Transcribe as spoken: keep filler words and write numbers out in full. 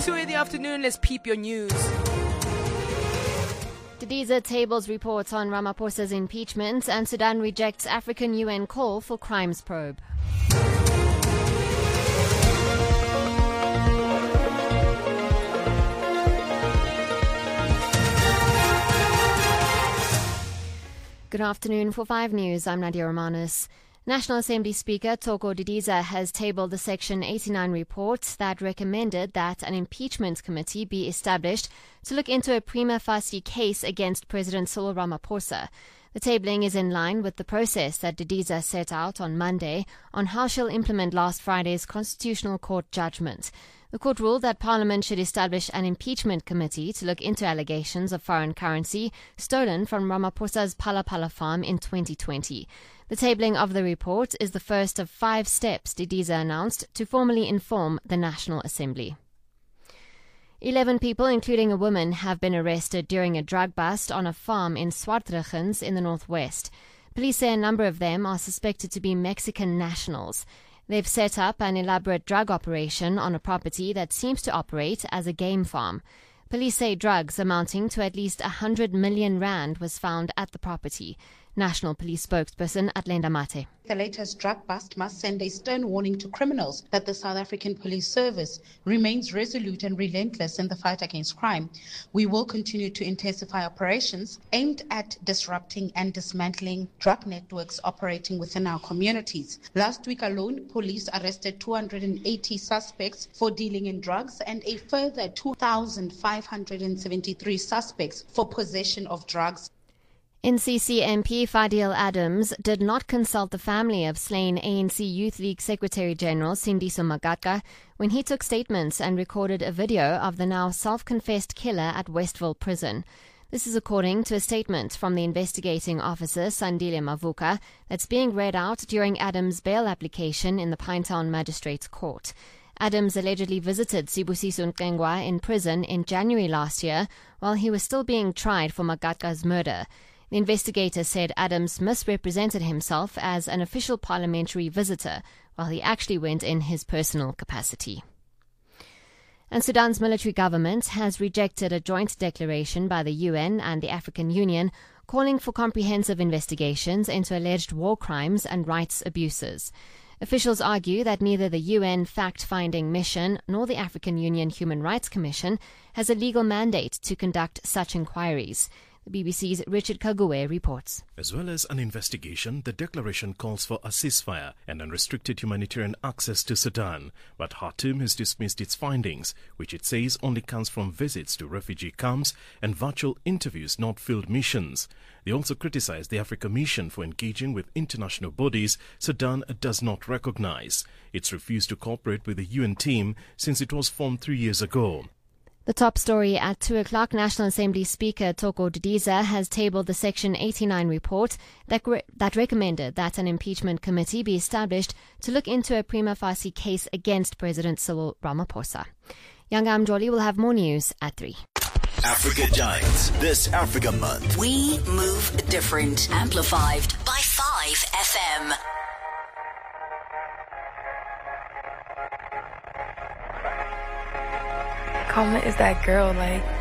two in the afternoon, let's peep your news. Didiza tables reports on Ramaphosa's impeachment, and Sudan rejects African U N call for crimes probe. Good afternoon. For five News, I'm Nadia Romanus. National Assembly Speaker Thoko Didiza has tabled the Section eighty-nine report that recommended that an impeachment committee be established to look into a prima facie case against President Cyril Ramaphosa. The tabling is in line with the process that Didiza set out on Monday on how she'll implement last Friday's Constitutional Court judgment. The court ruled that Parliament should establish an impeachment committee to look into allegations of foreign currency stolen from Ramaphosa's Phala Phala farm in twenty twenty. The tabling of the report is the first of five steps Didiza announced to formally inform the National Assembly. Eleven people, including a woman, have been arrested during a drug bust on a farm in Swartregens in the northwest. Police say a number of them are suspected to be Mexican nationals. They've set up an elaborate drug operation on a property that seems to operate as a game farm. Police say drugs amounting to at least one hundred million rand was found at the property. National Police spokesperson Atlenda Mate. The latest drug bust must send a stern warning to criminals that the South African Police Service remains resolute and relentless in the fight against crime. We will continue to intensify operations aimed at disrupting and dismantling drug networks operating within our communities. Last week alone, police arrested two hundred eighty suspects for dealing in drugs and a further two thousand five hundred seventy-three suspects for possession of drugs. N C C M P Fadil Adams did not consult the family of slain A N C Youth League Secretary-General Sindiso Magatka when he took statements and recorded a video of the now self-confessed killer at Westville Prison. This is according to a statement from the investigating officer Sandile Mavuka that's being read out during Adams' bail application in the Pinetown Magistrates Court. Adams allegedly visited Sibusiso Nkengwa in prison in January last year while he was still being tried for Magatka's murder. The investigator said Adams misrepresented himself as an official parliamentary visitor while he actually went in his personal capacity. And Sudan's military government has rejected a joint declaration by the U N and the African Union calling for comprehensive investigations into alleged war crimes and rights abuses. Officials argue that neither the U N fact-finding mission nor the African Union Human Rights Commission has a legal mandate to conduct such inquiries. The B B C's Richard Kagwe reports. As well as an investigation, the declaration calls for a ceasefire and unrestricted humanitarian access to Sudan. But Khartoum has dismissed its findings, which it says only comes from visits to refugee camps and virtual interviews, not field missions. They also criticized the Africa Mission for engaging with international bodies Sudan does not recognize. It's refused to cooperate with the U N team since it was formed three years ago. The top story at two o'clock, National Assembly Speaker Thoko Didiza has tabled the Section eighty-nine report that, re- that recommended that an impeachment committee be established to look into a prima facie case against President Cyril Ramaphosa. Yanga Mjoli will have more news at three. Africa Giants, this Africa Month. We move different. Amplified by five F M. Koma is that girl, like,